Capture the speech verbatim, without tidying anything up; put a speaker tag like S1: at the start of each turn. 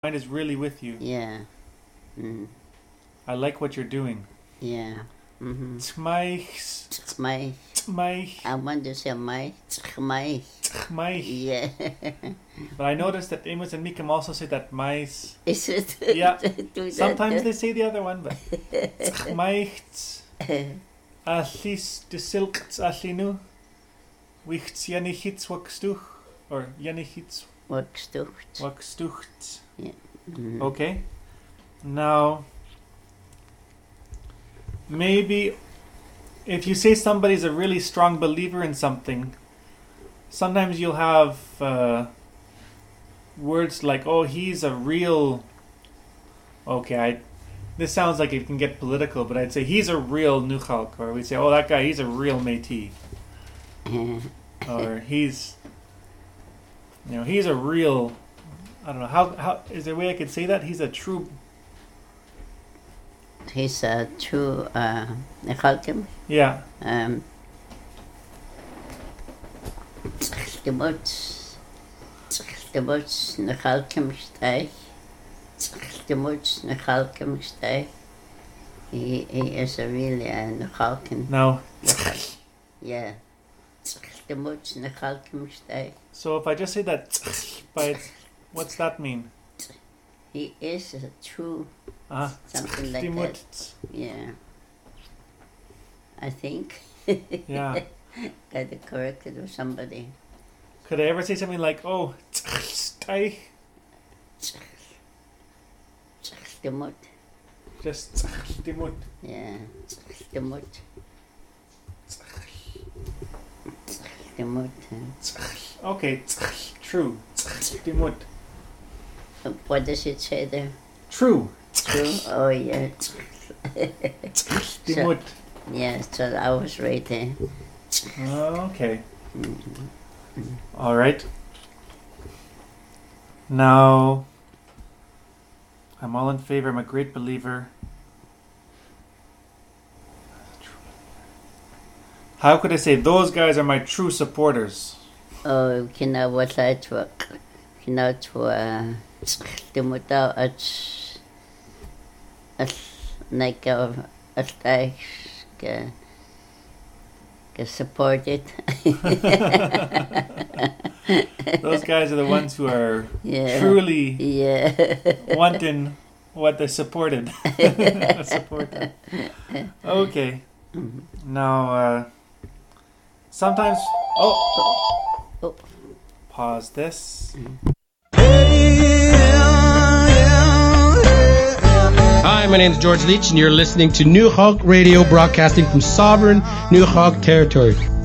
S1: mind is really with you.
S2: Yeah. Mm.
S1: I like what you're doing.
S2: Yeah. Mm-hmm.
S1: Tchmai.
S2: Tchmai.
S1: Tchmai.
S2: I want to say my. Tchmai.
S1: Tchmai.
S2: Yeah.
S1: But I noticed that Amos and Mikim also say that mais.
S2: Is it?
S1: Yeah.
S2: Do that,
S1: Sometimes
S2: uh?
S1: they say the other one, but Tchmai. Athlis de silk athinu. Wichts yanichits wakstuch. Or yanichits
S2: Wakstucht.
S1: wakstucht.
S2: Yeah. Mm-hmm.
S1: Okay. Now, maybe if you say somebody's a really strong believer in something, sometimes you'll have uh, words like, oh, he's a real... Okay, I, this sounds like it can get political, but I'd say he's a real Nuchalk. Or we'd say, oh, that guy, he's a real Métis. Or he's... You know, he's a real... I don't know, how, how is there a way I could say that? He's a true...
S2: He's a true uh, Nechalkim.
S1: Yeah.
S2: Um, Tzchtimuts. Tzchtimuts Nechalkim Shtay. Tzchtimuts Nechalkim Shtay. He, he is a really uh, Nechalkim.
S1: No.
S2: Yeah. Tzchtimuts Nechalkim Shtay.
S1: So if I just say that, by what's that mean?
S2: He is a true
S1: Uh,
S2: something like that. Yeah. I think.
S1: Yeah.
S2: Got it corrected with somebody.
S1: Could I ever say something like, oh, stay?
S2: Tzchtimut.
S1: Just tzchtimut.
S2: Yeah. Tzchtimut. Tzchtimut.
S1: Okay, true. Tzchtimut.
S2: What does it say there?
S1: True.
S2: True? Oh, yeah.
S1: Tzchtimut.
S2: Yeah, so I was right there.
S1: Okay.
S2: Mm-hmm.
S1: All right. Now, I'm all in favor. I'm a great believer. How could I say those guys are my true supporters?
S2: Oh, kina wala chwa. Kina chwa. Tzchtimut at at naka at like ka ka support it.
S1: Those guys are the ones who are
S2: Yeah.
S1: truly
S2: Yeah.
S1: wanting what they supported. Support them. Okay. Now, uh, sometimes... Oh!
S2: Oh.
S1: Pause this.
S3: Hi, my name is George Leach, and you're listening to New Hawk Radio, broadcasting from sovereign New Hawk territory.